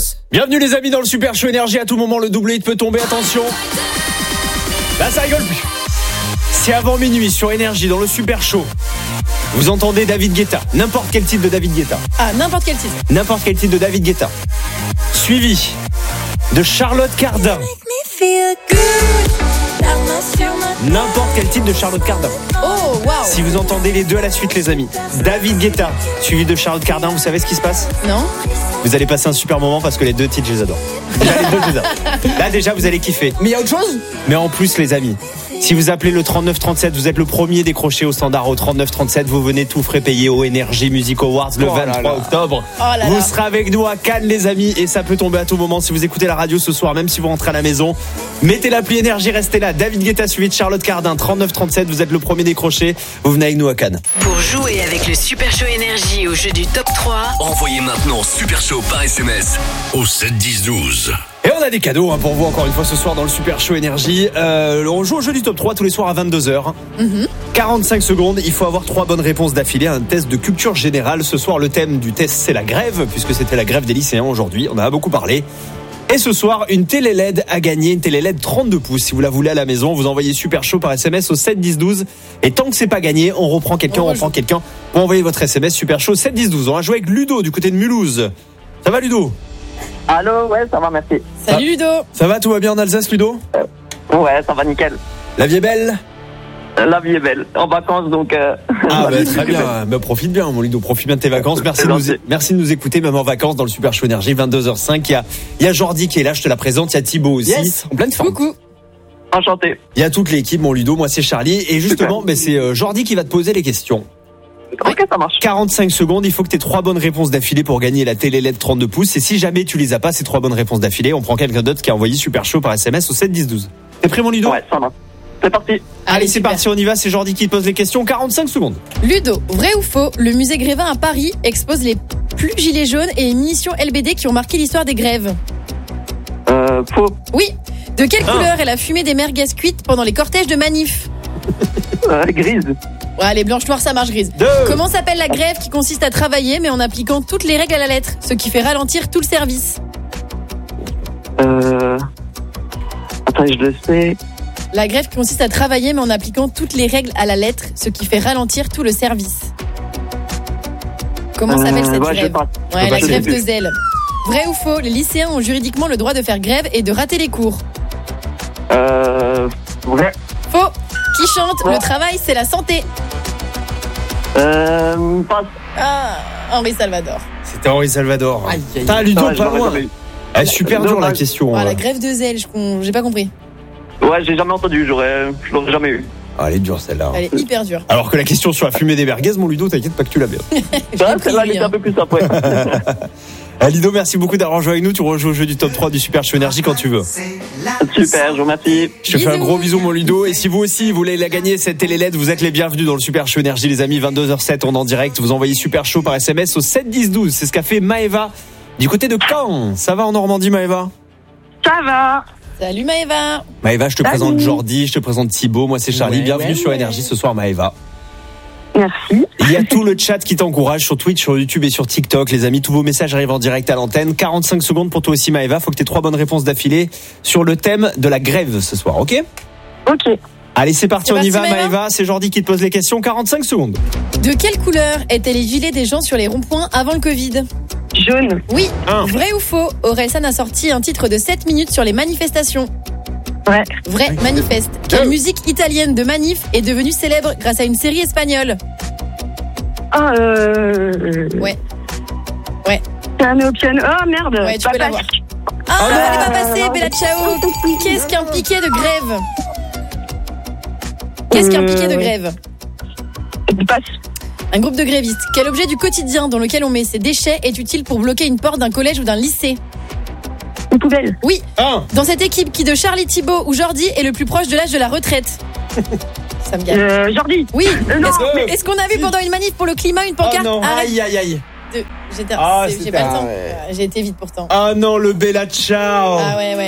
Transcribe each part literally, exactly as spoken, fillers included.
boss. Bienvenue les amis dans le Super Show Énergie. À tout moment le double hit peut tomber, attention. Là ça rigole plus. C'est avant minuit sur Énergie dans le Super Show. Vous entendez David Guetta, n'importe quel titre de David Guetta. Ah, n'importe quel titre. N'importe quel titre de David Guetta. Suivi de Charlotte Cardin. N'importe quel titre de Charlotte Cardin. Oh, waouh. Si vous entendez les deux à la suite les amis. David Guetta suivi de Charlotte Cardin, vous savez ce qui se passe ? Non. Vous allez passer un super moment parce que les deux titres je les adore. Déjà les deux je les adore. Là déjà vous allez kiffer. Mais il y a autre chose ? Mais en plus les amis, si vous appelez le trente-neuf trente-sept, vous êtes le premier décroché au standard au trente-neuf trente-sept. Vous venez tout frais payer au Energy Music Awards le oh vingt-trois octobre. Oh là vous là. serez avec nous à Cannes les amis et ça peut tomber à tout moment. Si vous écoutez la radio ce soir, même si vous rentrez à la maison, mettez l'appli Énergie, restez là. David Guetta suivi de Charlotte Cardin, trente-neuf trente-sept. Vous êtes le premier décroché. Vous venez avec nous à Cannes. Pour jouer avec le Super Show Énergie au jeu du top trois, Envoyez maintenant Super Show par S M S au sept dix douze. Et on a des cadeaux hein, pour vous encore une fois ce soir dans le Super Show Énergie. Euh, on joue au jeu du top trois tous les soirs à vingt-deux heures. Mm-hmm. quarante-cinq secondes, il faut avoir trois bonnes réponses d'affilée à un test de culture générale. Ce soir, le thème du test, c'est la grève, puisque c'était la grève des lycéens aujourd'hui. On en a beaucoup parlé. Et ce soir, une télé L E D à gagner, une télé L E D trente-deux pouces. Si vous la voulez à la maison, vous envoyez Super Show par S M S au sept dix douze. Et tant que c'est pas gagné, on reprend quelqu'un, on, on reprend quelqu'un. Vous envoyez votre S M S Super Show sept dix douze. On va jouer avec Ludo du côté de Mulhouse. Ça va Ludo ? Allô, ouais, ça va, merci. Salut Ludo. Ça va, tout va bien en Alsace Ludo ? euh, Ouais, ça va nickel. La vie est belle ? La vie est belle. En vacances, donc... Euh... Ah bah, très bien, bah, profite bien mon Ludo, profite bien de tes vacances. Merci de, nous, merci de nous écouter même en vacances dans le Super Show Énergie, vingt-deux heures cinq. Il y a, il y a Jordi qui est là, je te la présente, il y a Thibaut aussi, yes. En pleine forme. Coucou. Enchanté. Il y a toute l'équipe, mon Ludo, moi c'est Charlie. Et justement, bah, c'est euh, Jordi qui va te poser les questions. Ok, ça marche. quarante-cinq secondes, il faut que tu aies trois bonnes réponses d'affilée pour gagner la télé L E D trente-deux pouces. Et si jamais tu les as pas, ces trois bonnes réponses d'affilée, on prend quelqu'un d'autre qui a envoyé Super Show par S M S au sept dix douze. T'es prêt mon Ludo ? Ouais, ça marche. C'est parti. Allez, Allez c'est super. parti, on y va, c'est Jordi qui te pose les questions, quarante-cinq secondes. Ludo, vrai ou faux, le musée Grévin à Paris expose les plus gilets jaunes et les munitions L B D qui ont marqué l'histoire des grèves. Euh, faux. Oui. De quelle Ah. couleur est la fumée des merguez cuites pendant les cortèges de manif ? Euh, grise. Ouais, les blanches noires, ça marche grise. Deux. Comment s'appelle la grève qui consiste à travailler mais en appliquant toutes les règles à la lettre, ce qui fait ralentir tout le service ? Euh... Attends, je le sais. La grève qui consiste à travailler mais en appliquant toutes les règles à la lettre, ce qui fait ralentir tout le service. Comment Euh, s'appelle cette ouais, je grève ? passe. Ouais, Je la sais grève plus. de zèle. Vrai ou faux, les lycéens ont juridiquement le droit de faire grève et de rater les cours. Euh... Vrai. Faux. Qui chante Ouais. Le travail, c'est la santé. Euh... Passe. Ah, Henri Salvador. C'était Henri Salvador. Aïe, aïe, T'as Ludo, Ouais, je pas l'aurais loin. jamais eu. Eh, super dur la Dommage. question. Ah, euh. la grève de zèle, je con- j'ai pas compris. Ouais, j'ai jamais entendu, j'aurais... Je l'aurais jamais eu. Ah, elle est dure celle-là. Elle est hyper dure. Alors que la question sur la fumée des merguez, mon Ludo, t'inquiète pas que tu l'as bien. J'ai Ouais, pris celle-là, elle lui, était hein. un peu plus après. Ah, Ludo, merci beaucoup d'avoir joué avec nous. Tu rejoues au jeu du top trois du Super Show Énergie quand tu veux. Super, je vous remercie. Je te fais un Bisous. gros bisou, mon Ludo. Et si vous aussi voulez la gagner, cette télé L E D, vous êtes les bienvenus dans le Super Show Énergie, les amis. vingt-deux heures sept, on est en direct. Vous envoyez Super Show par S M S au sept dix douze. C'est ce qu'a fait Maëva du côté de Caen. Ça va en Normandie, Maëva? Ça va. Salut Maëva. Maëva, je te Salut. présente Jordi, je te présente Thibaut. Moi, c'est Charlie. Ouais, bienvenue ouais, sur ouais. Énergie ce soir, Maëva. Merci. Il y a tout le chat qui t'encourage sur Twitch, sur YouTube et sur TikTok. Les amis, tous vos messages arrivent en direct à l'antenne. quarante-cinq secondes pour toi aussi, Maëva. Faut que tu aies trois bonnes réponses d'affilée sur le thème de la grève ce soir, ok? Ok. Allez, c'est parti, C'est on y parti, va, Maëva. Maëva. C'est Jordi qui te pose les questions. quarante-cinq secondes. De quelle couleur étaient les gilets des gens sur les ronds-points avant le Covid ? Jaune. Oui. Un. Vrai ou faux, Orelsan a sorti un titre de sept minutes sur les manifestations. Ouais. Vrai, manifeste. Quelle musique italienne de manif est devenue célèbre grâce à une série espagnole ? Ah, euh... Ouais. Ouais. Piano au piano. Oh, merde. Ouais, tu peux Papa. l'avoir. Ah, Oh non. elle n'est pas passée, Bella Ciao. Qu'est-ce qu'un piquet de grève ? Qu'est-ce qu'un piquet de grève ? Passe. Un groupe de grévistes. Quel objet du quotidien dans lequel on met ses déchets est utile pour bloquer une porte d'un collège ou d'un lycée ? Une poubelle. Oui. Un. Dans cette équipe, qui de Charlie, Thibaut ou Jordi est le plus proche de l'âge de la retraite ? Ça me gagne. Euh, Jordi. Oui. Euh, non. Est-ce, mais- est-ce qu'on a vu pendant une manif pour le climat une Oh pancarte ? non, Arrête aïe, aïe, aïe. de- J'étais... Ah, c'est- c'était- J'ai pas le temps. ah ouais. Euh, J'ai été vite pourtant. Ah non, le Bella Ciao. Ah ouais, ouais.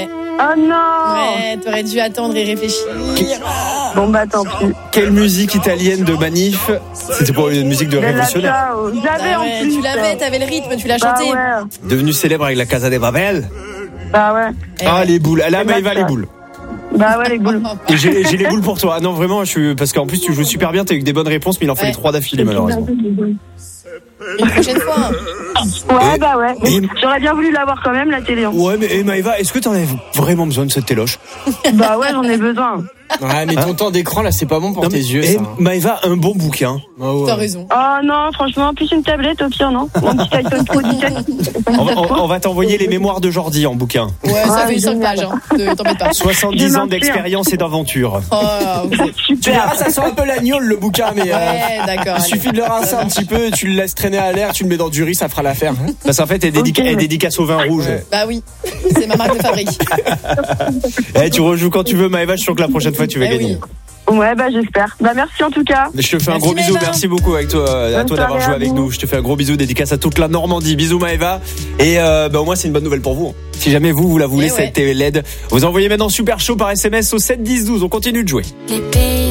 Oh non. Ouais, t'aurais dû attendre et réfléchir. Bon bah tant pis. Quelle musique italienne de Manif? C'était pour une musique de Bella révolutionnaire. ciao. J'avais Ah en ouais, plus. tu l'avais, t'avais le rythme, tu l'as Bah chanté. ouais. Devenue célèbre avec la Casa de Babel. Bah ouais. Eh Ah, ouais. les boules. Là, Bella Maëva, les ciao. boules. Bah ouais les boules. Et j'ai, j'ai les boules pour toi. Ah non, vraiment, je suis, parce qu'en plus, tu joues super bien, t'as eu des bonnes réponses, mais il en fallait Ouais. trois d'affilée, malheureusement. Une prochaine fois. hein. Ouais Et- bah ouais. et- J'aurais bien voulu l'avoir quand même la télé. hein. Ouais, mais eh, Maëva, est-ce que t'en as vraiment besoin de cette téloche? Bah ouais j'en ai besoin. Ouais, mais ton temps d'écran là, c'est pas bon pour Non, tes mais, yeux. eh, Ça. Maëva, un bon bouquin. Ah ouais. T'as raison. Oh non franchement plus une tablette au pire non. Mon petit iPhone Pro dix-sept. On va, on- on va t'envoyer les mémoires de Jordi en bouquin. Ouais, ça Ah, fait cinq génial. pages. Hein. Te- T'embête pas. soixante-dix Je ans m'inspire. d'expérience et d'aventure. Oh, vous êtes- Tu verras, Super. ça sent un peu l'agnole le bouquin, mais euh, Ouais, d'accord. il suffit de le rincer un petit peu, tu le laisses traîner à l'air, tu le mets dans du riz, ça fera l'affaire. Parce qu'en fait, elle, dédica- Ok. elle dédicace au vin rouge. Bah oui, c'est ma marque de fabrique. Eh, tu rejoues quand tu veux, Maëva, je suis sûr que la prochaine fois, tu vas Eh gagner. oui. Ouais bah j'espère. Bah merci en tout cas. Je te fais un Merci, gros bisou, Maëva. merci beaucoup avec toi, à Bonne toi d'avoir soirée joué à avec vous. nous. Je te fais un gros bisou, dédicace à toute la Normandie. Bisous Maëva. Et euh, bah, au moins c'est une bonne nouvelle pour vous. Si jamais vous, vous la voulez, Eh ouais. cette télé L E D, vous envoyez maintenant Super Chaud par S M S au sept dix douze. On continue de jouer. Les pays